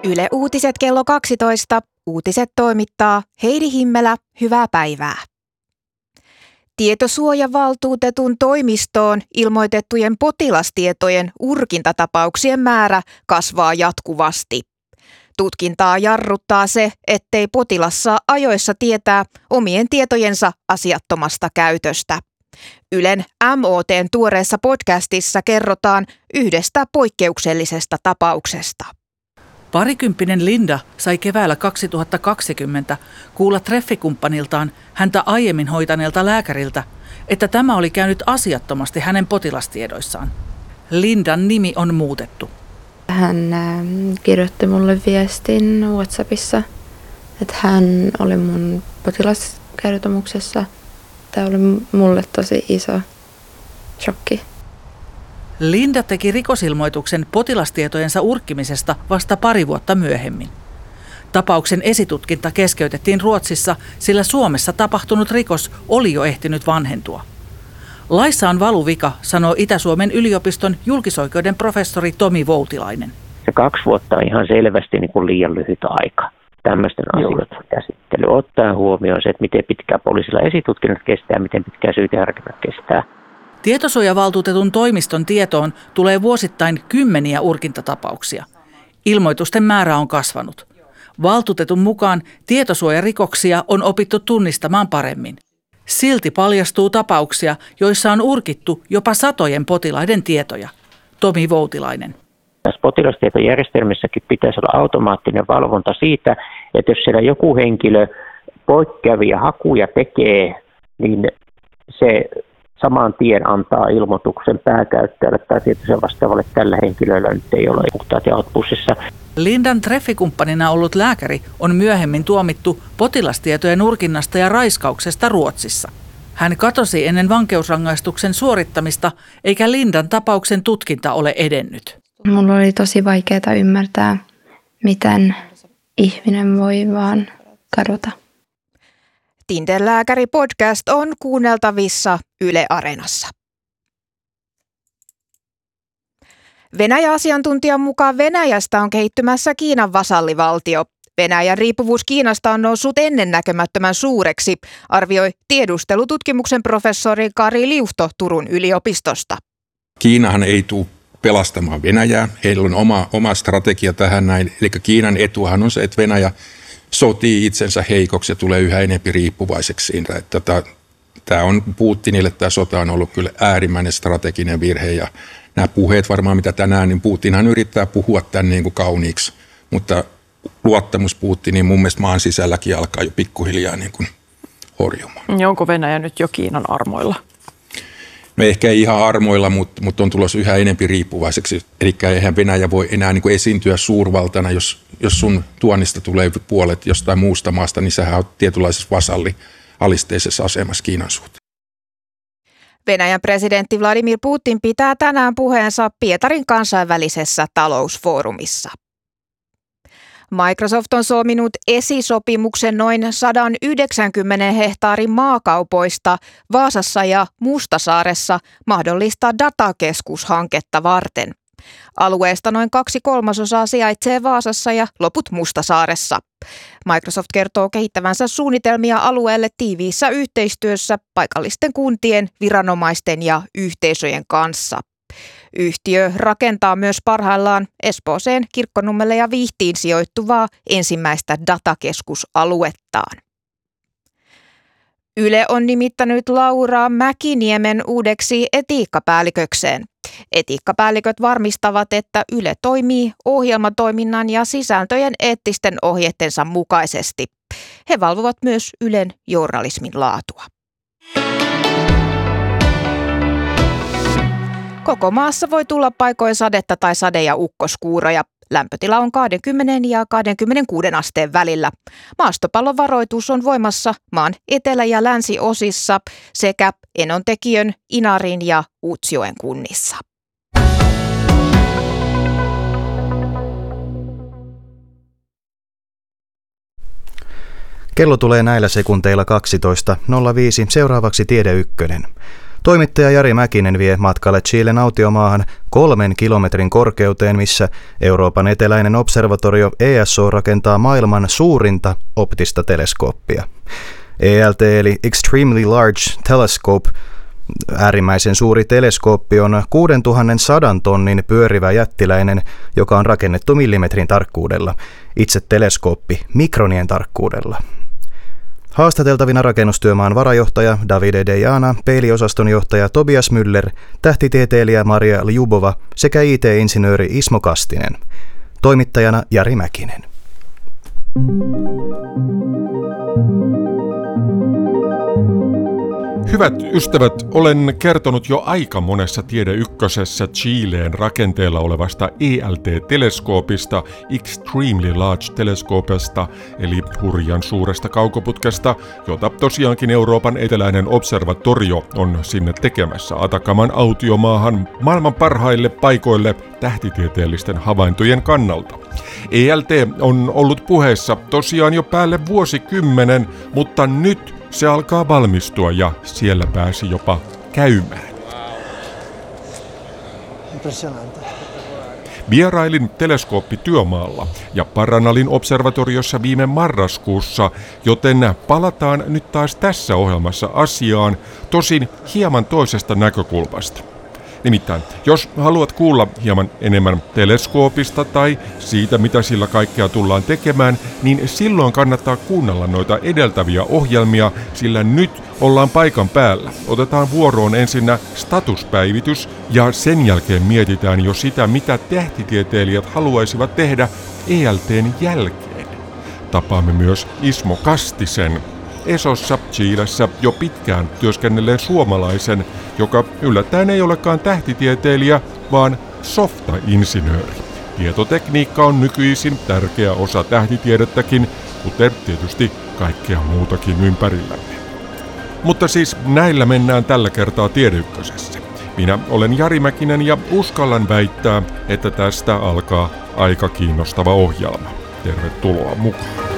Yle Uutiset kello 12. Uutiset toimittaa Heidi Himmelä. Hyvää päivää. Tietosuojavaltuutetun toimistoon ilmoitettujen potilastietojen urkintatapauksien määrä kasvaa jatkuvasti. Tutkintaa jarruttaa se, ettei potilas saa ajoissa tietää omien tietojensa asiattomasta käytöstä. Ylen MOT:n tuoreessa podcastissa kerrotaan yhdestä poikkeuksellisesta tapauksesta. Parikymppinen Linda sai keväällä 2020 kuulla treffikumppaniltaan häntä aiemmin hoitaneelta lääkäriltä, että tämä oli käynyt asiattomasti hänen potilastiedoissaan. Lindan nimi on muutettu. Hän kirjoitti mulle viestin WhatsAppissa, että hän oli mun potilaskertomuksessa. Tämä oli mulle tosi iso shokki. Linda teki rikosilmoituksen potilastietojensa urkkimisesta vasta 2 vuotta myöhemmin. Tapauksen esitutkinta keskeytettiin Ruotsissa, sillä Suomessa tapahtunut rikos oli jo ehtinyt vanhentua. Laissa on valuvika, sanoo Itä-Suomen yliopiston julkisoikeuden professori Tomi Voutilainen. Se 2 vuotta on ihan selvästi niin kuin liian lyhyt aika tämmöisten asioiden käsittely. Ottaen huomioon se, että miten pitkään poliisilla esitutkinnat kestää, miten pitkään syyteharkinnat kestää. Tietosuojavaltuutetun toimiston tietoon tulee vuosittain 10 urkintatapauksia. Ilmoitusten määrä on kasvanut. Valtuutetun mukaan tietosuojarikoksia on opittu tunnistamaan paremmin. Silti paljastuu tapauksia, joissa on urkittu jopa satojen potilaiden tietoja. Tomi Voutilainen. Tässä potilastietojärjestelmissäkin pitäisi olla automaattinen valvonta siitä, että jos siellä joku henkilö poikkeavia hakuja tekee, niin se saman tien antaa ilmoituksen pääkäyttäjälle tai tietoisen vastaavalle, että tällä henkilöllä nyt ei ole puhtaat jaot pussissa. Lindan treffikumppanina ollut lääkäri on myöhemmin tuomittu potilastietojen urkinnasta ja raiskauksesta Ruotsissa. Hän katosi ennen vankeusrangaistuksen suorittamista, eikä Lindan tapauksen tutkinta ole edennyt. Mulla oli tosi vaikeaa ymmärtää, miten ihminen voi vaan kadota. Tinder-lääkäri-podcast on kuunneltavissa Yle Areenassa. Venäjä-asiantuntijan mukaan Venäjästä on kehittymässä Kiinan vasallivaltio. Venäjän riippuvuus Kiinasta on noussut ennennäkemättömän suureksi, arvioi tiedustelututkimuksen professori Kari Liuhto Turun yliopistosta. Kiinahan ei tule pelastamaan Venäjää. Heillä on oma strategia tähän näin. Eli Kiinan etuhan on se, että Venäjä sotii itsensä heikoksi ja tulee yhä enemmän riippuvaiseksi siinä. Tämä on Putinille, tämä sota on ollut kyllä äärimmäinen strateginen virhe ja nämä puheet varmaan mitä tänään, niin Putinhan yrittää puhua tämän niin kuin kauniiksi, mutta luottamus Putiniin mun mielestä maan sisälläkin alkaa jo pikkuhiljaa niin kuin horjumaan. Ja onko Venäjä nyt jo Kiinan armoilla? No ehkä ei ihan armoilla, mutta on tulossa yhä enemmän riippuvaiseksi. Eli eihän Venäjä voi enää niin kuin esiintyä suurvaltana, jos sun tuonnista tulee puolet jostain muusta maasta, niin sähän on tietynlaisessa vasallialisteisessa asemassa Kiinan suhteen. Venäjän presidentti Vladimir Putin pitää tänään puheensa Pietarin kansainvälisessä talousfoorumissa. Microsoft on solminut esisopimuksen noin 190 hehtaarin maakaupoista Vaasassa ja Mustasaaressa mahdollista datakeskushanketta varten. Alueesta noin 2/3 sijaitsee Vaasassa ja loput Mustasaaressa. Microsoft kertoo kehittävänsä suunnitelmia alueelle tiiviissä yhteistyössä paikallisten kuntien, viranomaisten ja yhteisöjen kanssa. Yhtiö rakentaa myös parhaillaan Espooseen, Kirkkonummelle ja Vihtiin sijoittuvaa ensimmäistä datakeskusaluettaan. Yle on nimittänyt Laura Mäkiniemen uudeksi etiikkapäällikökseen. Etiikkapäälliköt varmistavat, että Yle toimii ohjelmatoiminnan ja sisältöjen eettisten ohjeittensa mukaisesti. He valvovat myös Ylen journalismin laatua. Koko maassa voi tulla paikoin sadetta tai sade- ja ukkoskuuroja. Lämpötila on 20 ja 26 asteen välillä. Maastopallon varoitus on voimassa maan etelä- ja länsiosissa sekä Enontekiön, Inarin ja Utsjoen kunnissa. Kello tulee näillä sekunteilla 12.05. Seuraavaksi Tiede Ykkönen. Toimittaja Jari Mäkinen vie matkalle Chilen autiomaahan 3 kilometrin korkeuteen, missä Euroopan eteläinen observatorio ESO rakentaa maailman suurinta optista teleskooppia. ELT eli Extremely Large Telescope, äärimmäisen suuri teleskooppi, on 6100 tonnin pyörivä jättiläinen, joka on rakennettu millimetrin tarkkuudella. Itse teleskooppi mikronien tarkkuudella. Haastateltavina rakennustyömaan varajohtaja Davide Dejana, peiliosaston johtaja Tobias Müller, tähtitieteilijä Maria Ljubova sekä IT-insinööri Ismo Kastinen. Toimittajana Jari Mäkinen. Hyvät ystävät, olen kertonut jo aika monessa Tiede Ykkösessä Chileen rakenteella olevasta ELT-teleskoopista, Extremely Large Telescopesta, eli hurjan suuresta kaukoputkesta, jota tosiaankin Euroopan eteläinen observatorio on sinne tekemässä Atakaman autiomaahan maailman parhaille paikoille tähtitieteellisten havaintojen kannalta. ELT on ollut puheessa tosiaan jo päälle vuosikymmenen, mutta nyt se alkaa valmistua ja siellä pääsi jopa käymään. Vierailin teleskooppityömaalla ja Paranalin observatoriossa viime marraskuussa, joten palataan nyt taas tässä ohjelmassa asiaan, tosin hieman toisesta näkökulmasta. Nimittäin, jos haluat kuulla hieman enemmän teleskoopista tai siitä, mitä sillä kaikkea tullaan tekemään, niin silloin kannattaa kuunnella noita edeltäviä ohjelmia, sillä nyt ollaan paikan päällä. Otetaan vuoroon ensinnä statuspäivitys ja sen jälkeen mietitään jo sitä, mitä tähtitieteilijät haluaisivat tehdä ELT:n jälkeen. Tapaamme myös Ismo Kastisen, ESOssa Chilessä jo pitkään työskennelleen suomalaisen, joka yllättäen ei olekaan tähtitieteilijä, vaan softa-insinööri. Tietotekniikka on nykyisin tärkeä osa tähtitiedettäkin, kuten tietysti kaikkea muutakin ympärillämme. Mutta siis näillä mennään tällä kertaa Tiede Ykkösessä. Minä olen Jari Mäkinen ja uskallan väittää, että tästä alkaa aika kiinnostava ohjelma. Tervetuloa mukaan.